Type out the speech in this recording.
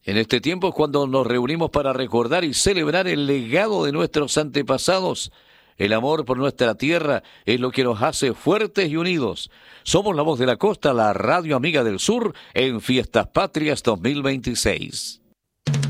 En este tiempo es cuando nos reunimos para recordar y celebrar el legado de nuestros antepasados. El amor por nuestra tierra es lo que nos hace fuertes y unidos. Somos la voz de la costa, la radio amiga del sur, en Fiestas Patrias 2026.